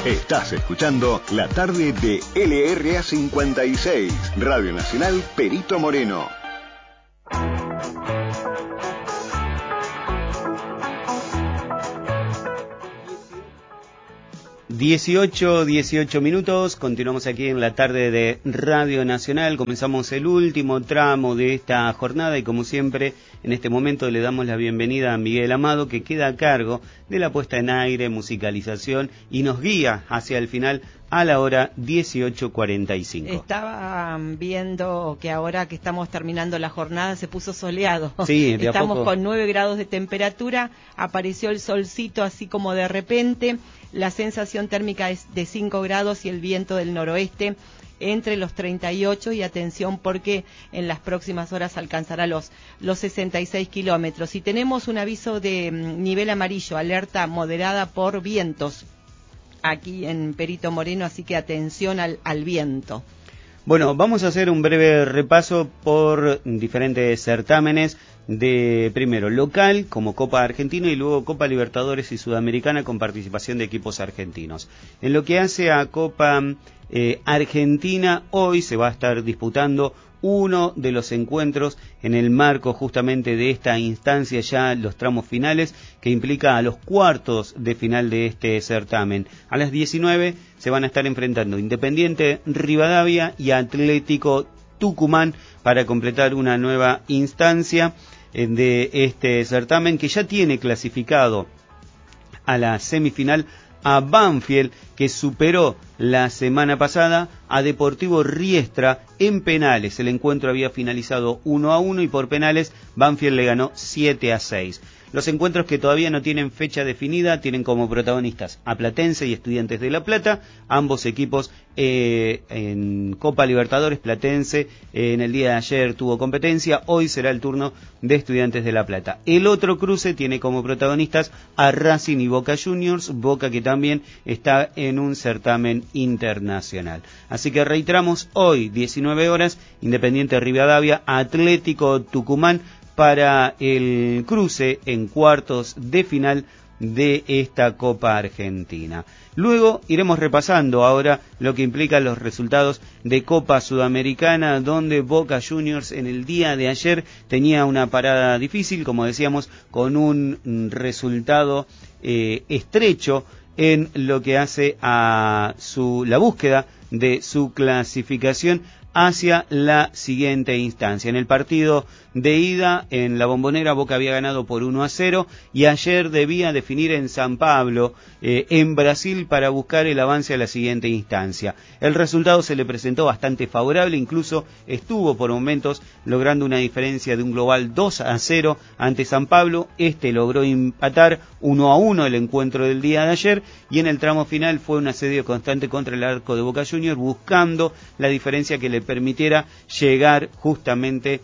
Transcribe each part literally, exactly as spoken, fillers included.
Estás escuchando la tarde de L R A cincuenta y seis, Radio Nacional Perito Moreno. dieciocho, dieciocho minutos, continuamos aquí en la tarde de Radio Nacional, comenzamos el último tramo de esta jornada y como siempre en este momento le damos la bienvenida a Miguel Amado, que queda a cargo de la puesta en aire, musicalización y nos guía hacia el final a la hora dieciocho cuarenta y cinco. Estaba viendo que ahora que estamos terminando la jornada se puso soleado. Sí, de a Estamos poco. Con nueve grados de temperatura, apareció el solcito así como de repente, la sensación térmica es de cinco grados y el viento del noroeste entre los treinta y ocho y atención porque en las próximas horas alcanzará los, los sesenta y seis kilómetros. Y tenemos un aviso de mm, nivel amarillo, alerta moderada por vientos aquí en Perito Moreno, así que atención al, al viento. Bueno, vamos a hacer un breve repaso por diferentes certámenes de, primero, local, como Copa Argentina, y luego Copa Libertadores y Sudamericana con participación de equipos argentinos. En lo que hace a Copa eh, Argentina, hoy se va a estar disputando uno de los encuentros en el marco justamente de esta instancia, ya los tramos finales, que implica a los cuartos de final de este certamen. A las diecinueve se van a estar enfrentando Independiente Rivadavia y Atlético Tucumán para completar una nueva instancia de este certamen, que ya tiene clasificado a la semifinal a Banfield, que superó la semana pasada a Deportivo Riestra en penales. El encuentro había finalizado uno a uno y por penales Banfield le ganó siete a seis. Los encuentros que todavía no tienen fecha definida tienen como protagonistas a Platense y Estudiantes de La Plata, ambos equipos eh, en Copa Libertadores. Platense eh, en el día de ayer tuvo competencia, hoy será el turno de Estudiantes de La Plata. El otro cruce tiene como protagonistas a Racing y Boca Juniors, Boca que también está en un certamen internacional. Así que reiteramos, hoy diecinueve horas, Independiente Rivadavia, Atlético Tucumán, para el cruce en cuartos de final de esta Copa Argentina. Luego iremos repasando ahora lo que implica los resultados de Copa Sudamericana, donde Boca Juniors en el día de ayer tenía una parada difícil, como decíamos, con un resultado eh, estrecho en lo que hace a su la búsqueda de su clasificación hacia la siguiente instancia. En el partido de ida en la Bombonera, Boca había ganado por uno a cero y ayer debía definir en San Pablo, eh, en Brasil, para buscar el avance a la siguiente instancia. El resultado se le presentó bastante favorable, incluso estuvo por momentos logrando una diferencia de un global dos a cero ante San Pablo. Este logró empatar uno a uno el encuentro del día de ayer y en el tramo final fue un asedio constante contra el arco de Boca Juniors, buscando la diferencia que le permitiera llegar justamente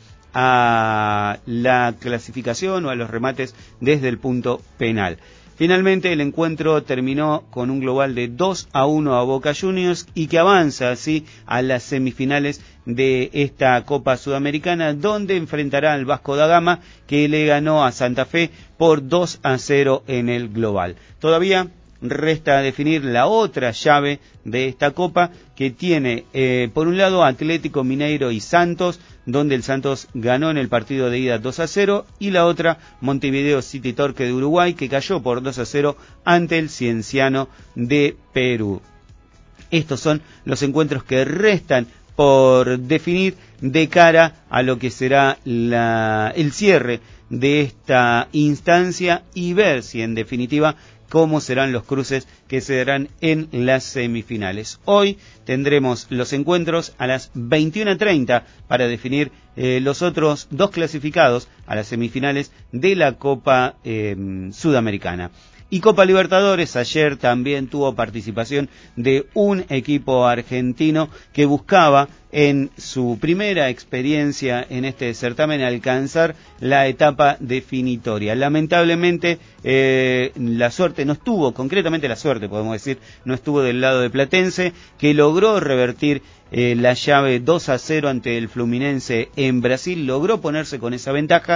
a la clasificación o a los remates desde el punto penal. Finalmente el encuentro terminó con un global de dos a uno a Boca Juniors y que avanza así a las semifinales de esta Copa Sudamericana, donde enfrentará al Vasco da Gama, que le ganó a Santa Fe por dos a cero en el global. Todavía resta definir la otra llave de esta Copa, que tiene eh, por un lado Atlético Mineiro y Santos, donde el Santos ganó en el partido de ida dos a cero, y la otra Montevideo City Torque de Uruguay, que cayó por dos a cero ante el Cienciano de Perú. Estos son los encuentros que restan por definir de cara a lo que será la, el cierre de esta instancia y ver si en definitiva cómo serán los cruces que se darán en las semifinales. Hoy tendremos los encuentros a las veintiuna treinta para definir eh, los otros dos clasificados a las semifinales de la Copa eh, Sudamericana. Y Copa Libertadores, ayer también tuvo participación de un equipo argentino que buscaba en su primera experiencia en este certamen alcanzar la etapa definitoria. Lamentablemente eh, la suerte no estuvo, concretamente la suerte podemos decir, no estuvo del lado de Platense, que logró revertir eh, la llave dos a cero ante el Fluminense en Brasil, logró ponerse con esa ventaja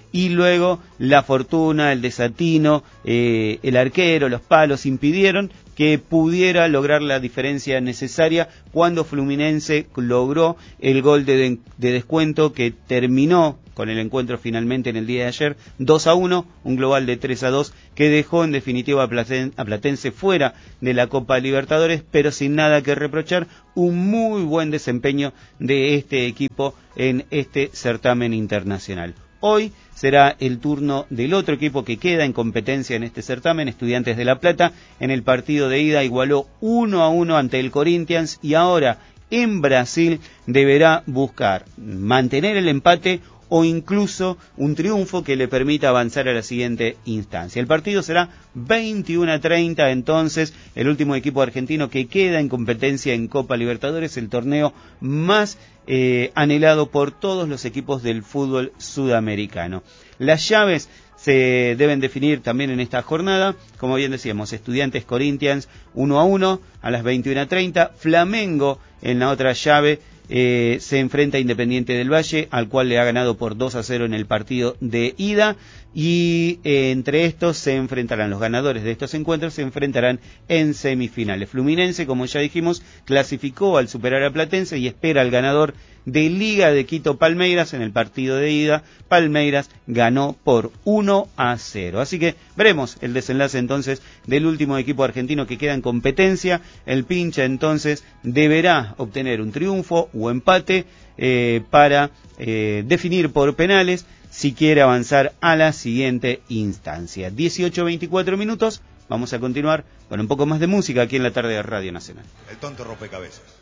y luego la fortuna, el desatino, eh, el arquero, los palos impidieron que pudiera lograr la diferencia necesaria cuando Fluminense logró el gol de, de descuento que terminó con el encuentro finalmente en el día de ayer, dos a uno, un global de tres a dos, que dejó en definitiva a Platense fuera de la Copa Libertadores, pero sin nada que reprochar, un muy buen desempeño de este equipo en este certamen internacional. Hoy será el turno del otro equipo que queda en competencia en este certamen, Estudiantes de La Plata. En el partido de ida igualó uno a uno ante el Corinthians y ahora en Brasil deberá buscar mantener el empate o incluso un triunfo que le permita avanzar a la siguiente instancia. El partido será veintiuno a treinta, entonces el último equipo argentino que queda en competencia en Copa Libertadores, el torneo más eh, anhelado por todos los equipos del fútbol sudamericano. Las llaves se deben definir también en esta jornada, como bien decíamos, Estudiantes Corinthians uno a uno a las veintiuno a treinta, Flamengo en la otra llave Eh, se enfrenta a Independiente del Valle, al cual le ha ganado por dos a cero en el partido de ida, y eh, entre estos se enfrentarán, los ganadores de estos encuentros se enfrentarán en semifinales. Fluminense, como ya dijimos, clasificó al superar a Platense y espera al ganador de Liga de Quito Palmeiras en el partido de ida. Palmeiras ganó por uno a cero. Así que veremos el desenlace entonces del último equipo argentino que queda en competencia. El Pincha entonces deberá obtener un triunfo o empate eh, para eh, definir por penales si quiere avanzar a la siguiente instancia. dieciocho a veinticuatro minutos, vamos a continuar con un poco más de música aquí en la tarde de Radio Nacional. El tonto rompecabezas.